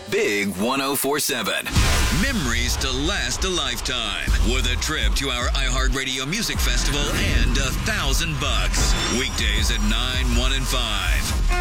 Big 104.7. Memories to last a lifetime. With a trip to our iHeartRadio Music Festival and $1,000. Weekdays at 9, 1, and 5.